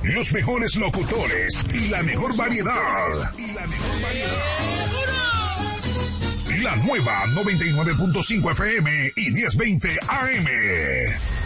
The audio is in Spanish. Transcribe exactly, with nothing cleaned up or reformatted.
los mejores locutores y la mejor variedad. Y la mejor variedad. La nueva noventa y nueve punto cinco F M y diez veinte A M.